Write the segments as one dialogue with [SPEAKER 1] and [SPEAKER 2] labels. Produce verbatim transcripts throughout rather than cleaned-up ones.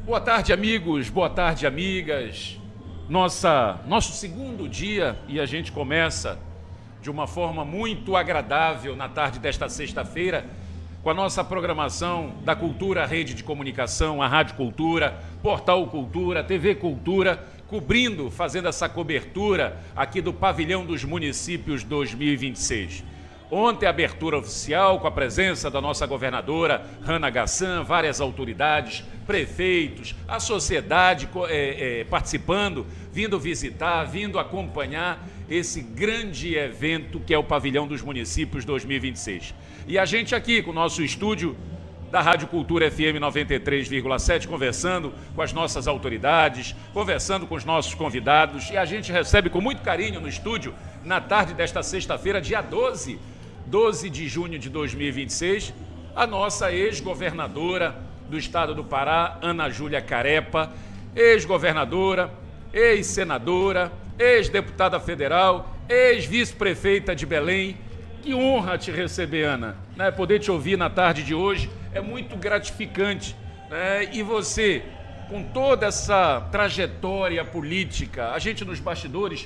[SPEAKER 1] Boa tarde, amigos, boa tarde, amigas. Nossa, nosso segundo dia e a gente começa de uma forma muito agradável na tarde desta sexta-feira com a nossa programação da Cultura Rede de Comunicação, a Rádio Cultura, Portal Cultura, T V Cultura, cobrindo, fazendo essa cobertura aqui do Pavilhão dos Municípios dois mil e vinte e seis. Ontem, a abertura oficial com a presença da nossa governadora, Hannah Gassan, várias autoridades, prefeitos, a sociedade é, é, participando, vindo visitar, vindo acompanhar esse grande evento que é o Pavilhão dos Municípios dois mil e vinte e seis. E a gente aqui com o nosso estúdio da Rádio Cultura F M noventa e três vírgula sete, conversando com as nossas autoridades, conversando com os nossos convidados, e a gente recebe com muito carinho no estúdio, na tarde desta sexta-feira, dia doze de junho de dois mil e vinte e seis, a nossa ex-governadora do estado do Pará, Ana Júlia Carepa, ex-governadora, ex-senadora, ex-deputada federal, ex-vice-prefeita de Belém. Que honra te receber, Ana, né? Poder te ouvir na tarde de hoje é muito gratificante, né? E você, com toda essa trajetória política, a gente nos bastidores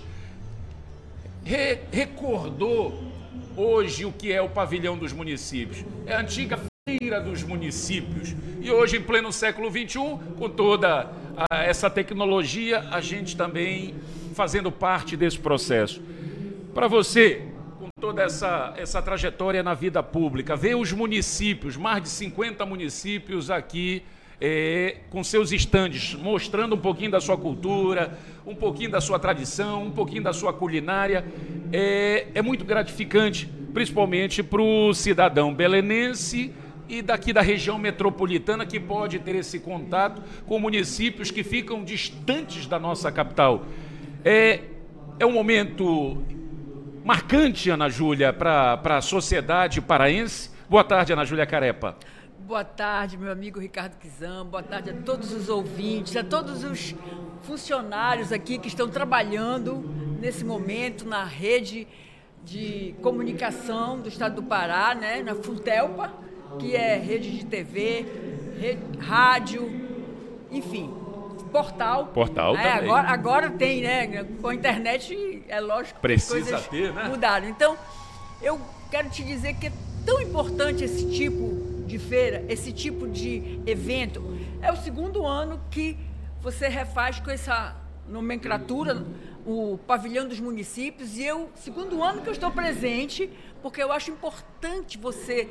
[SPEAKER 1] re recordou hoje o que é o Pavilhão dos Municípios. É a antiga Feira dos Municípios. E hoje, em pleno século vinte e um, com toda a, essa tecnologia, a gente também fazendo parte desse processo. Para você, com toda essa, essa trajetória na vida pública, ver os municípios, mais de cinquenta municípios aqui, É, com seus estandes, mostrando um pouquinho da sua cultura, um pouquinho da sua tradição, um pouquinho da sua culinária, é, é muito gratificante, principalmente para o cidadão belenense e daqui da região metropolitana, que pode ter esse contato com municípios que ficam distantes da nossa capital. É, é um momento marcante, Ana Júlia, para a sociedade paraense. Boa tarde, Ana Júlia Carepa.
[SPEAKER 2] Boa tarde, meu amigo Ricardo Kizan, boa tarde a todos os ouvintes, a todos os funcionários aqui que estão trabalhando nesse momento na rede de comunicação do estado do Pará, né, na Funtelpa, que é rede de T V, rede, rádio, enfim, portal.
[SPEAKER 1] Portal
[SPEAKER 2] né,
[SPEAKER 1] também.
[SPEAKER 2] Agora, agora tem, né, com a internet é lógico que as
[SPEAKER 1] Precisa
[SPEAKER 2] coisas
[SPEAKER 1] ter, né?
[SPEAKER 2] mudaram. Então, eu quero te dizer que é tão importante esse tipo de feira, esse tipo de evento. É o segundo ano que você refaz com essa nomenclatura o Pavilhão dos Municípios, e eu, segundo ano que eu estou presente, porque eu acho importante você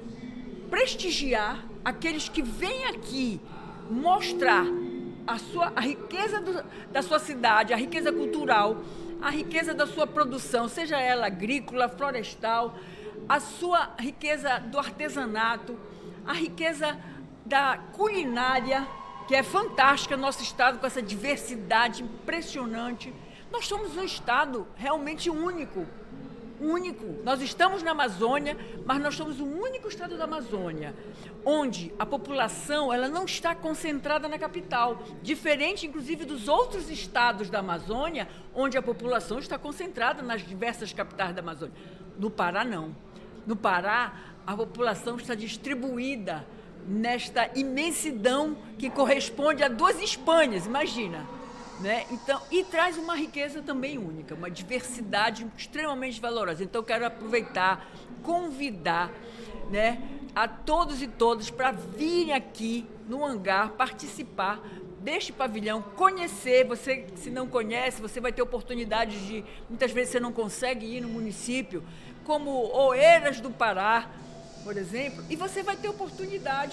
[SPEAKER 2] prestigiar aqueles que vêm aqui mostrar a, sua, a riqueza do, da sua cidade, a riqueza cultural, a riqueza da sua produção, seja ela agrícola, florestal, a sua riqueza do artesanato, a riqueza da culinária, que é fantástica no nosso estado, com essa diversidade impressionante. Nós somos um estado realmente único, único. Nós estamos na Amazônia, mas nós somos o único estado da Amazônia onde a população ela não está concentrada na capital, diferente, inclusive, dos outros estados da Amazônia, onde a população está concentrada nas diversas capitais da Amazônia. No Pará, não. No Pará, a população está distribuída nesta imensidão que corresponde a duas Espanhas, imagina. Né? Então, e traz uma riqueza também única, uma diversidade extremamente valorosa. Então, eu quero aproveitar, convidar, né, a todos e todas para virem aqui no hangar participar deste pavilhão, conhecer. Você, se não conhece, você vai ter oportunidade de, muitas vezes você não consegue ir no município, como Oeiras do Pará, por exemplo, e você vai ter oportunidade,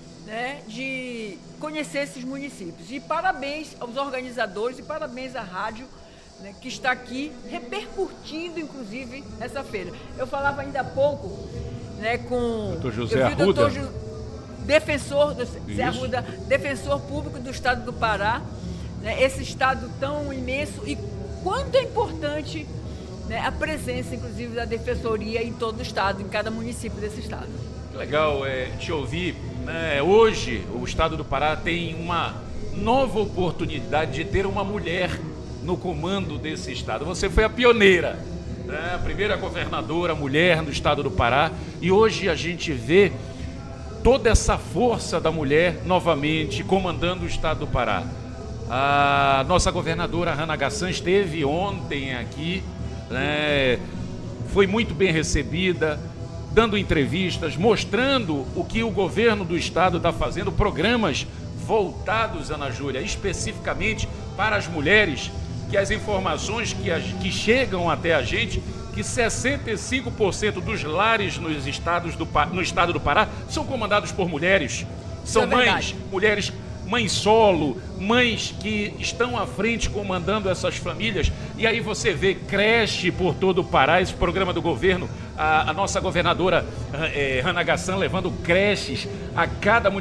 [SPEAKER 2] né, de conhecer esses municípios. E parabéns aos organizadores e parabéns à rádio, né, que está aqui repercutindo, inclusive, essa feira. Eu falava ainda há pouco, né, com
[SPEAKER 1] doutor José
[SPEAKER 2] eu vi o doutor
[SPEAKER 1] Arruda,
[SPEAKER 2] Ju, defensor, do, José Arruda, defensor público do estado do Pará, né, esse estado tão imenso, e quanto é importante, né, a presença, inclusive, da defensoria em todo o estado, em cada município desse estado.
[SPEAKER 1] Legal é, te ouvir. Né? Hoje, o estado do Pará tem uma nova oportunidade de ter uma mulher no comando desse estado. Você foi a pioneira, né? A primeira governadora mulher do estado do Pará, e hoje a gente vê toda essa força da mulher novamente comandando o estado do Pará. A nossa governadora Hannah Gassan esteve ontem aqui, né, foi muito bem recebida, dando entrevistas, mostrando o que o governo do estado está fazendo, programas voltados, Ana Júlia, especificamente para as mulheres, que as informações que, as, que chegam até a gente, que sessenta e cinco por cento dos lares nos estados do, no estado do Pará são comandados por mulheres. São
[SPEAKER 2] é
[SPEAKER 1] mães,
[SPEAKER 2] verdade.
[SPEAKER 1] mulheres, mães solo, mães que estão à frente comandando essas famílias. E aí você vê creche por todo o Pará, esse programa do governo, a, a nossa governadora é, Hannah Gassan levando creches a cada município.